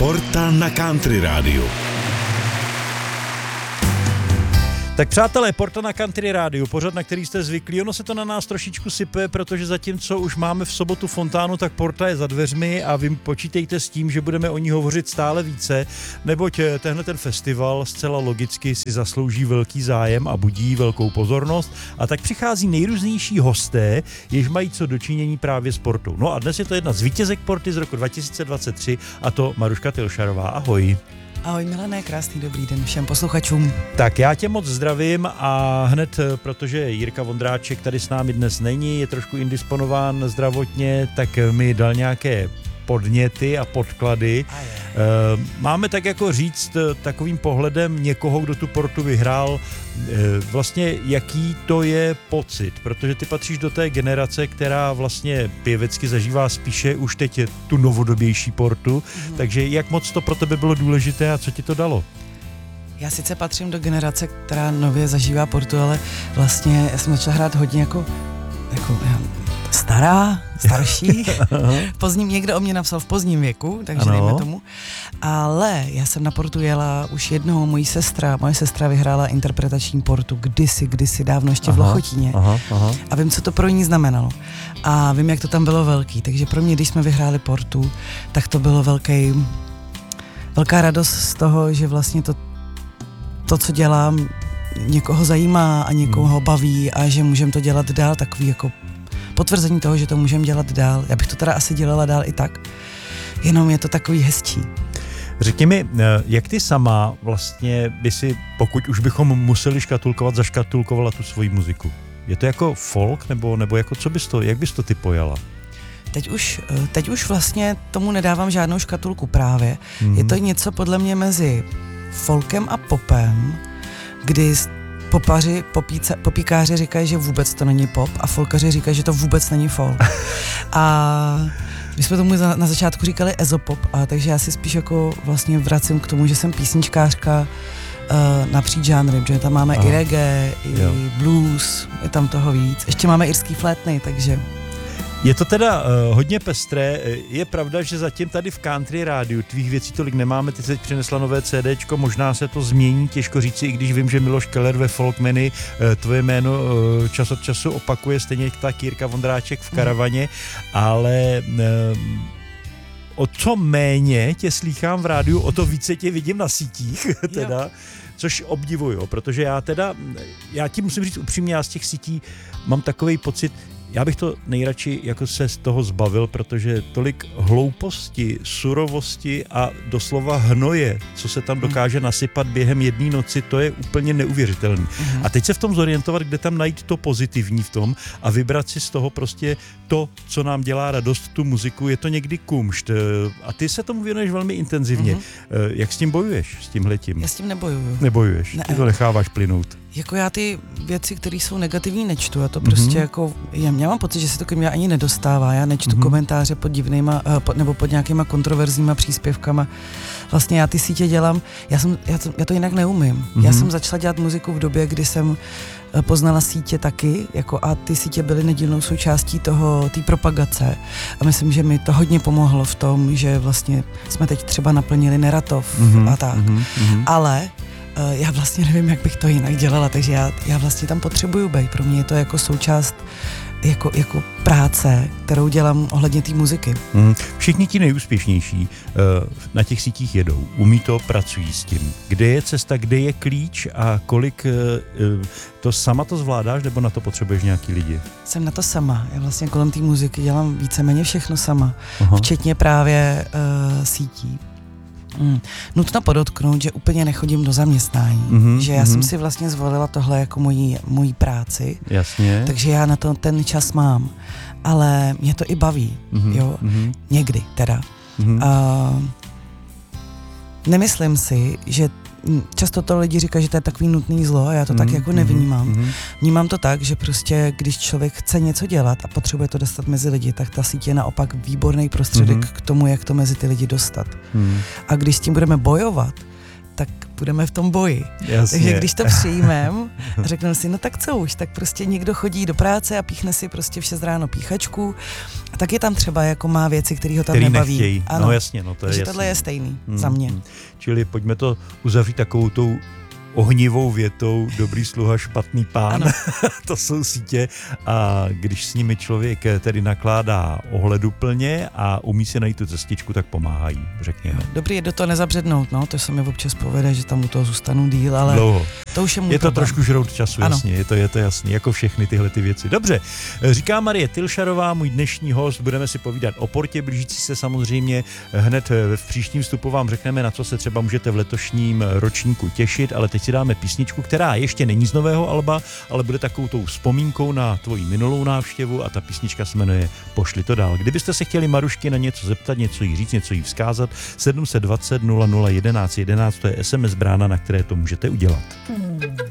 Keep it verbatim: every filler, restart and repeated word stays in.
Porta na Country Rádiu. Tak přátelé, Porta na Country Rádiu, pořad, na který jste zvyklí, ono se to na nás trošičku sype, protože zatímco už máme v sobotu fontánu, tak Porta je za dveřmi a vy počítejte s tím, že budeme o ní hovořit stále více, neboť tenhle ten festival zcela logicky si zaslouží velký zájem a budí velkou pozornost, a tak přichází nejrůznější hosté, jež mají co dočinění právě s Portou. No a dnes je to jedna z vítězek Porty z roku dva tisíce dvacet tři, a to Maruška Tylšarová. Ahoj. Ahoj Milané, krásný dobrý den všem posluchačům. Tak já tě moc zdravím a hned, protože Jirka Vondráček tady s námi dnes není, je trošku indisponován zdravotně, tak mi dal nějaké podněty a podklady. Máme tak jako říct takovým pohledem někoho, kdo tu Portu vyhrál, vlastně jaký to je pocit, protože ty patříš do té generace, která vlastně pěvecky zažívá spíše už teď tu novodobější Portu, mm. takže jak moc to pro tebe bylo důležité a co ti to dalo? Já sice patřím do generace, která nově zažívá Portu, ale vlastně jsem začala hrát hodně jako, jako stará, starší. V pozdním, někdo o mě napsal v pozdním věku, takže ano. Dejme tomu. Ale já jsem na Portu jela už jednou, mojí sestra, moje sestra vyhrála interpretační Portu kdysi, kdysi dávno, ještě aha, v Lochotíně. Aha, aha. A vím, co to pro ní znamenalo. A vím, jak to tam bylo velký. Takže pro mě, když jsme vyhráli Portu, tak to bylo velký, velká radost z toho, že vlastně to, to co dělám, někoho zajímá a někoho hmm. baví a že můžeme to dělat dál, takový jako potvrzení toho, že to můžeme dělat dál. Já bych to teda asi dělala dál i tak, jenom je to takový hezčí. Řekni mi, jak ty sama vlastně by si, pokud už bychom museli škatulkovat, zaškatulkovala tu svoji muziku? Je to jako folk, nebo, nebo jako co bys to, jak bys to ty pojala? Teď už, teď už vlastně tomu nedávám žádnou škatulku právě. Mm-hmm. Je to něco podle mě mezi folkem a popem, kdy popaři, popíce, popíkáři říkají, že vůbec to není pop a folkaři říkají, že to vůbec není folk. A my jsme tomu na začátku říkali ezopop, a takže já si spíš jako vlastně vracím k tomu, že jsem písničkářka uh, napříč žánry, protože tam máme aha. i reggae, i jo. blues, je tam toho víc. Ještě máme irský flétny, takže... Je to teda uh, hodně pestré, je pravda, že zatím tady v Country Rádiu tvých věcí tolik nemáme, ty jsi teď přinesla nové CDčko, možná se to změní, těžko říci, i když vím, že Miloš Keller ve Folkmany uh, tvoje jméno uh, čas od času opakuje, stejně tak Jirka Vondráček v Karavaně, mm. ale... Uh, o co méně tě slýchám v rádiu, o to více tě vidím na sítích, teda, jo. Což obdivuju, protože já teda, já ti musím říct upřímně, já z těch sítí mám takovej pocit, já bych to nejradši jako se z toho zbavil, protože tolik hlouposti, surovosti a doslova hnoje, co se tam dokáže nasypat během jedné noci, to je úplně neuvěřitelný. Mm. A teď se v tom zorientovat, kde tam najít to pozitivní v tom a vybrat si z toho prostě to, co nám dělá radost, tu muziku, je to někdy kumšt. A ty se tomu věnuješ velmi intenzivně. Mm. Jak s tím bojuješ, s tímhletím? Já s tím nebojuju. Nebojuješ, ne. Ty to necháváš plynout. Jako já ty věci, které jsou negativní, nečtu. Já to prostě mm-hmm. jako, já, já mám pocit, že se to ke mně ani nedostává. Já nečtu mm-hmm. komentáře pod divnýma, pod, nebo pod nějakýma kontroverzníma příspěvkama. Vlastně já ty sítě dělám, já, jsem, já, to, já to jinak neumím. Mm-hmm. Já jsem začala dělat muziku v době, kdy jsem poznala sítě taky, jako a ty sítě byly nedílnou součástí toho, té propagace. A myslím, že mi to hodně pomohlo v tom, že vlastně jsme teď třeba naplnili Neratov mm-hmm. a tak. Mm-hmm. Ale já vlastně nevím, jak bych to jinak dělala, takže já, já vlastně tam potřebuju být. Pro mě je to jako součást jako, jako práce, kterou dělám ohledně té muziky. Hmm. Všichni ti nejúspěšnější uh, na těch sítích jedou, umí to, pracují s tím. Kde je cesta, kde je klíč a kolik uh, to sama to zvládáš, nebo na to potřebuješ nějaký lidi? Jsem na to sama. Já vlastně kolem té muziky dělám víceméně všechno sama, aha. včetně právě uh, sítí. Mm. Nutno podotknout, že úplně nechodím do zaměstnání, mm-hmm, že já mm-hmm. jsem si vlastně zvolila tohle jako moji, moji práci, jasně. Takže já na to ten čas mám, ale mě to i baví, mm-hmm, jo, mm-hmm. někdy teda. Mm-hmm. Uh, nemyslím si, že často to lidi říkají, že to je takový nutný zlo a já to mm, tak jako nevnímám. Mm, Vnímám to tak, že prostě když člověk chce něco dělat a potřebuje to dostat mezi lidi, tak ta síť je naopak výborný prostředek mm. k tomu, jak to mezi ty lidi dostat. Mm. A když s tím budeme bojovat, tak budeme v tom boji. Jasně. Takže když to přijmem a řekneme si, no tak co už, tak prostě někdo chodí do práce a píchne si prostě v šest ráno píchačku, a tak je tam třeba jako má věci, který ho tam Který nebaví. nechtějí. Ano. No jasně, no to je Takže jasný. tohle je stejný Hmm. za mě. Čili pojďme to uzavřít takovou tou ohnivou větou, dobrý sluha, špatný pán. To jsou sítě a když s nimi člověk tedy nakládá ohleduplně a umí si najít tu cestičku, tak pomáhají, řekněme. Dobrý je do toho nezabřednout, no, to se mi občas povede, že tam u toho zůstanu díl, ale Dlouho. to už je můj Je to problém. trošku žrout času, Ano. jasně, je to, je to jasný, jako všechny tyhle ty věci. Dobře, říká Marie Tilšarová, můj dnešní host, budeme si povídat o portě, blížící se samozřejmě hned v příštím vstupu vám řekneme, na co se třeba můžete v letošním ročníku těšit, ale teď si dáme písničku, která ještě není z nového alba, ale bude takovou tou vzpomínkou na tvoji minulou návštěvu a ta písnička se jmenuje Pošli to dál. Kdybyste se chtěli Marušky na něco zeptat, něco jí říct, něco jí vzkázat, sedm set dvacet nula nula jedenáct jedenáct, to je es em es brána, na které to můžete udělat.